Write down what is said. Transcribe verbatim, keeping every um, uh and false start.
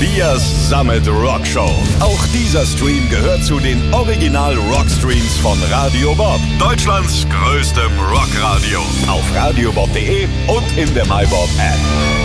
Dias Summit Rock Show. Auch dieser Stream gehört zu den Original Rockstreams von Radio Bob. Deutschlands größtem Rockradio. Auf radiobob punkt de und in der MyBob App.